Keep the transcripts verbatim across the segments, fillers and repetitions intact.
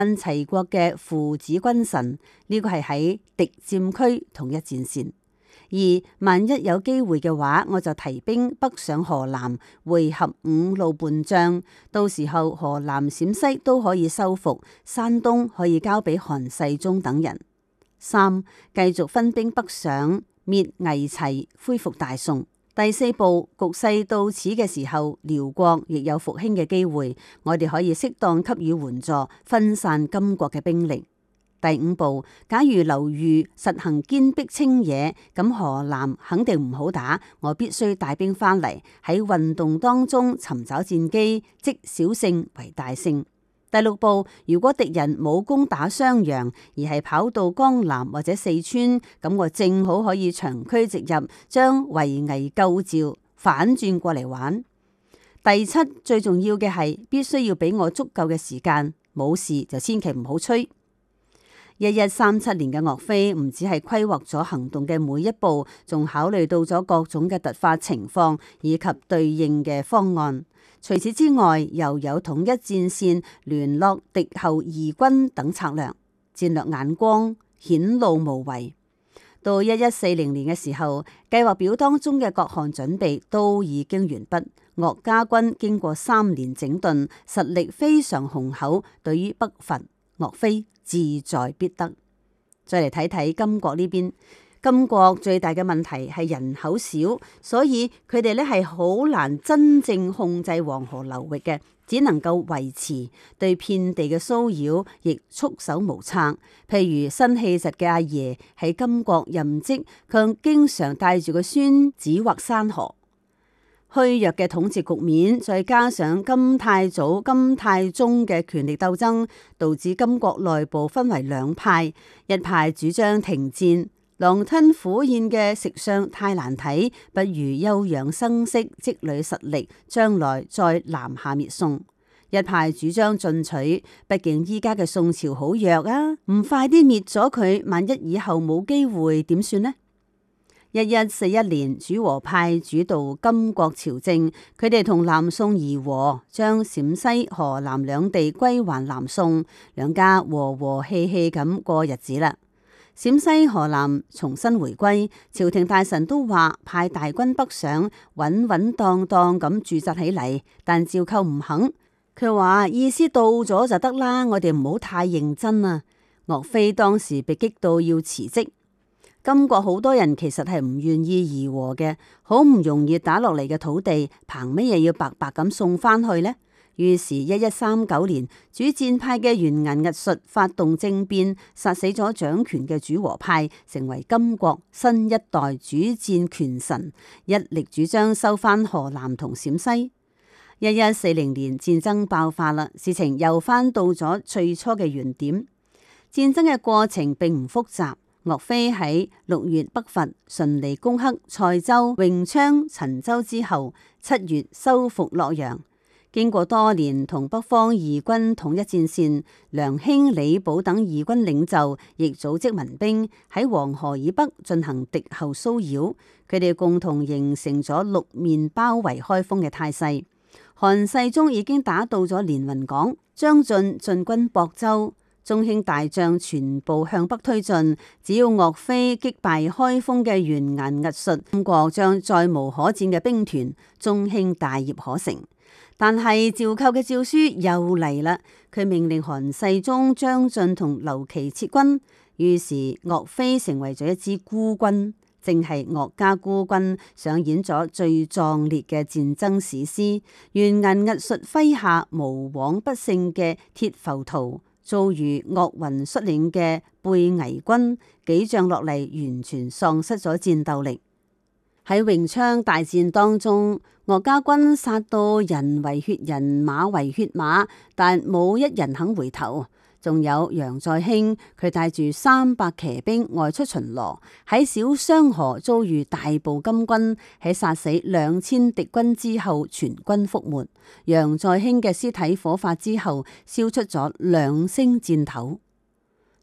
齊國嘅父子君臣，呢、這個係喺敵佔區統一戰線。而萬一有機會嘅話，我就提兵北上河南，會合五路叛將，到時候河南、陝西都可以收復，山東可以交俾韓世忠等人。三、繼續分兵北上，滅魏齊，恢復大宋。第四步，局勢到此嘅時候，遼國亦有復興嘅機會，我哋可以適當給予援助，分散金國嘅兵力。第五步，假如劉豫實行堅壁清野，咁河南肯定唔好打，我必須帶兵翻嚟，喺運動當中尋找戰機，積小勝為大勝。第六步，如果敵人冇攻打襄陽，而係跑到江南或者四川，咁我正好可以長驅直入，將圍魏救趙反轉過嚟玩。第七，最重要嘅係必須要俾我足夠嘅時間，冇事就千祈唔好吹。一一三七年嘅岳飛唔只係規劃咗行動嘅每一步，仲考慮到咗各種嘅突發情況以及對應嘅方案。除此之外，又有統一戰線、聯絡敵後義軍等策略，戰略眼光顯露無遺。到一一四零年嘅時候，計劃表當中嘅各項準備都已經完畢。岳家軍經過三年整頓，實力非常雄厚，對於北伐，岳飛志在必得。再嚟睇睇金國呢邊，金國最大嘅問題係人口少，所以佢哋咧係好難真正控制黃河流域嘅，只能夠維持，對遍地嘅騷擾亦束手無策。譬如新氣實嘅阿爺喺金國任職，佢經常帶住個孫子劃山河。虛弱嘅統治局面，再加上金太祖、金太宗嘅權力鬥爭，導致金國內部分為兩派，一派主張停戰，狼吞虎咽嘅食相太難睇，不如休養生息，積累實力，將來再南下滅宋。一派主張進取，畢竟依家嘅宋朝好弱啊，唔快啲滅咗佢，萬一以後冇機會點算呢？一一四一年，主和派主導金國朝政，佢哋同南宋議和，將陝西、河南兩地歸還南宋，兩家和和氣氣咁過日子啦。陝西、河南重新回歸，朝廷大臣都話派大軍北上，穩穩當當咁駐紮起嚟，但趙構唔肯，佢話意思到咗就得啦，我哋唔好太認真啊。岳飛當時被激到要辭職。金國好多人其實係唔願意議和嘅，好唔容易打落嚟嘅土地，憑乜嘢要白白咁送翻去呢？於是，一一三九年，主戰派嘅完顏齧術發動政變，殺死咗掌權嘅主和派，成為金國新一代主戰權臣，一力主張收翻河南同陝西。一一四零年，戰爭爆發啦，事情又翻到咗最初嘅原點。戰爭嘅過程並唔複雜。岳飛喺六月北伐，順利攻克塞州、榮昌、陳州之後，七月收復洛陽。經過多年同北方義軍統一戰線，梁興、李寶等義軍領袖亦組織民兵喺黃河以北進行敵後騷擾。佢哋共同形成咗六面包圍開封嘅態勢。韓世忠已經打到咗連雲港，張晉進軍亳州。中興大將全部向北推進，只要岳飛擊敗開封嘅完顏齧術，金國將再無可戰嘅兵團，中興大業可成。但係趙構嘅詔書又嚟啦，佢命令韓世忠、張晉同劉琦撤軍，於是岳飛成為咗一支孤軍，正係岳家孤軍上演咗最壯烈嘅戰爭史詩。完顏齧術麾下無往不勝嘅鐵浮屠，遭遇岳雲率領嘅背危軍，幾仗落嚟完全喪失咗戰鬥力。喺榮昌大戰當中，岳家軍殺到人為血人，馬為血馬，但冇一人肯回頭。仲有楊再興，佢帶住三百騎兵外出巡邏，喺小商河遭遇大步金軍，喺殺死兩千敵軍之後，全軍覆沒。楊再興嘅屍體火化之後，燒出咗兩升箭頭。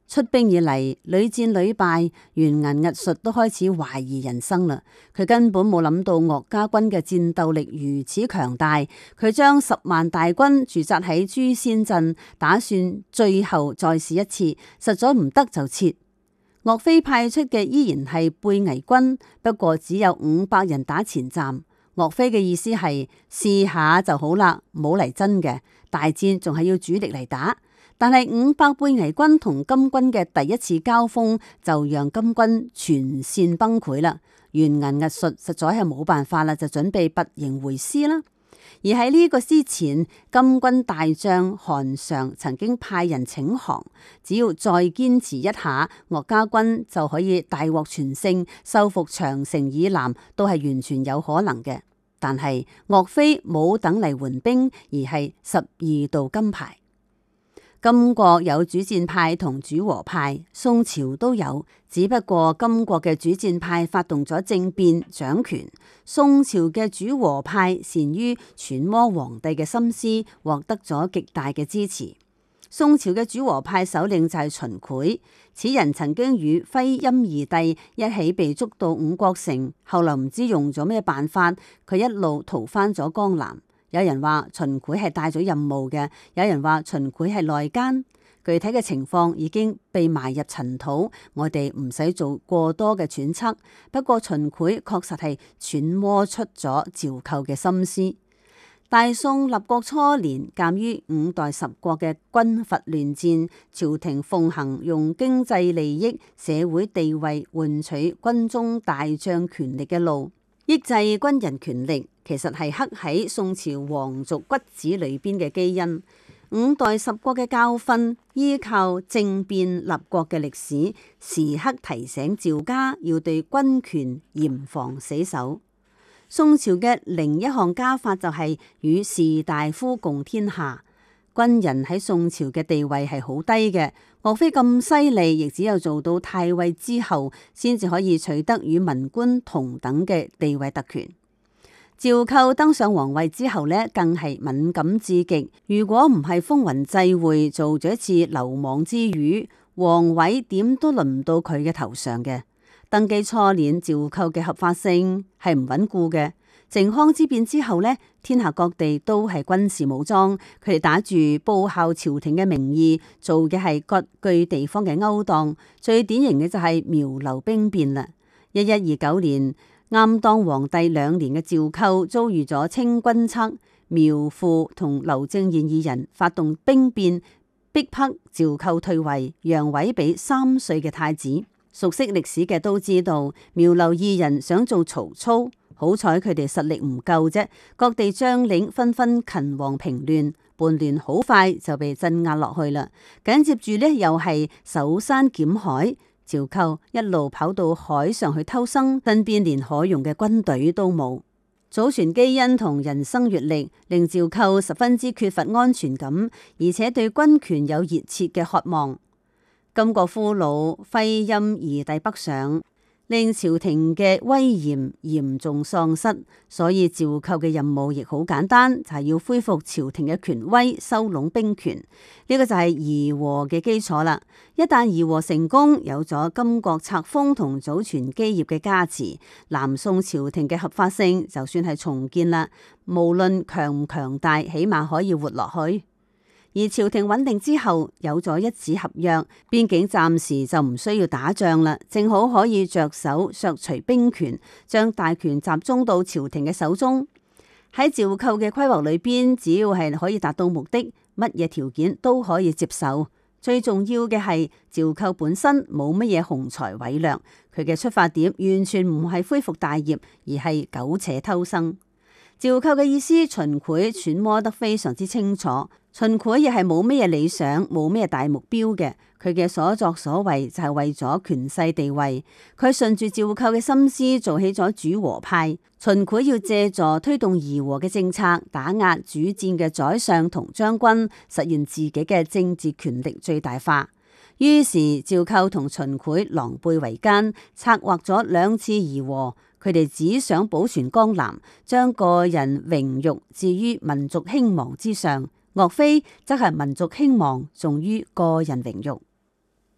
出兵以嚟屢戰屢敗，完顏屹術都開始懷疑人生啦。佢根本冇諗到岳家軍嘅戰鬥力如此強大，佢將十萬大軍駐紮喺朱仙鎮，打算最後再試一次，實在唔得就撤。岳飛派出嘅依然係背危軍，不過只有五百人打前站。岳飛嘅意思係試下就好啦，冇嚟真嘅大戰，仲係要主力嚟打。但係五百背危軍同金軍嘅第一次交鋒，就讓金軍全線崩潰啦。完顏屹術實在係冇辦法啦，就準備拔營回師啦。而喺呢個之前，金軍大將韓常曾經派人請降，只要再堅持一下，岳家軍就可以大獲全勝，收復長城以南都係完全有可能嘅。但係岳飛冇等嚟援兵，而係十二道金牌。金國有主戰派同主和派，宋朝都有，只不過金國嘅主戰派發動咗政變掌權，宋朝嘅主和派善於揣摩皇帝嘅心思，獲得咗極大嘅支持。宋朝嘅主和派首領就係秦檜，此人曾經與徽欽二帝一起被捉到五國城，後來唔知用咗咩辦法，佢一路逃返咗江南。有人話秦檜係帶咗任務嘅，有人話秦檜係內奸，具體嘅情況已經被埋入塵土，我哋唔使做過多嘅揣測。不過秦檜確實係揣摩出咗趙構嘅心思。大宋立國初年，鑒於五代十國嘅軍閥亂戰，朝廷奉行用經濟利益、社會地位換取軍中大將權力嘅路，抑制軍人權力，其實係刻喺宋朝皇族骨子裏邊嘅基因。五代十國嘅教訓，依靠政變立國嘅歷史，時刻提醒趙家要對軍權嚴防死守。宋朝嘅另一項家法就係與士大夫共天下。軍人喺宋朝嘅地位係好低嘅，岳飛咁犀利，亦只有做到太尉之後，先至可以取得與文官同等嘅地位特權。趙構登上皇位之後呢，更係敏感至極。如果唔係風雲際會，做咗一次流氓之魚，皇位點都輪唔到佢嘅頭上嘅。登基初年，趙構嘅合法性係唔穩固嘅。靖康之變之後呢，天下各地都係軍事武裝，佢哋打住報效朝廷嘅名義，做嘅係割據地方嘅勾當。最典型嘅就係苗劉兵變啦。一一二九年，啱當皇帝兩年嘅趙構遭遇咗清君側，苗阜同劉正彥二人發動兵變，逼迫趙構退位，讓位俾三歲嘅太子。熟悉歷史嘅都知道，苗劉二人想做曹操，好彩佢哋實力唔夠啫。各地將領紛紛勤王平亂，叛亂好快就被鎮壓落去啦。緊接住呢，又係守山檢海，趙構一路跑到海上去偷生，身邊連可用嘅軍隊都冇。祖傳基因同人生閱歷令趙構十分之缺乏安全感，而且對軍權有熱切嘅渴望。金國俘虜徽欽二帝北上，令朝廷嘅威嚴嚴重喪失，所以趙構嘅任務亦好簡單，就係、是、要恢復朝廷嘅權威，收攏兵權。呢、這個就係議和嘅基礎啦。一旦議和成功，有咗金國冊封同祖傳基業嘅加持，南宋朝廷嘅合法性就算係重建啦。無論強唔強大，起碼可以活落去。而朝廷穩定之後，有咗一紙合約，邊境暫時就唔需要打仗啦，正好可以着手削除兵權，將大權集中到朝廷嘅手中。喺趙構嘅規劃裏邊，只要係可以達到目的，乜嘢條件都可以接受。最重要嘅係趙構本身冇乜嘢雄才偉略，佢嘅出發點完全唔係恢復大業，而係苟且偷生。趙構嘅意思，秦檜揣摩得非常之清楚。秦檜亦係冇咩理想，冇咩大目標嘅。佢嘅所作所為就係為咗權勢地位。佢順住趙構嘅心思做起咗主和派。秦檜要借助推動議和嘅政策，打壓主戰嘅宰相同將軍，實現自己嘅政治權力最大化。於是趙構同秦檜狼狽為奸，策劃咗兩次議和。佢哋只想保存江南，將個人榮辱置於民族興亡之上。岳飛則係民族興亡重於個人榮辱。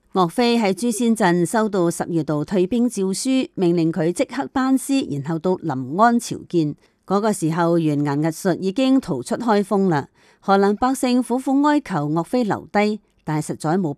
岳飛喺朱仙鎮收到十二道退兵詔書，命令佢即刻班師，然後到臨安朝見。嗰、那個時候，完顏齧術已經逃出開封啦。河南百姓苦苦哀求岳飛留低，但係實在冇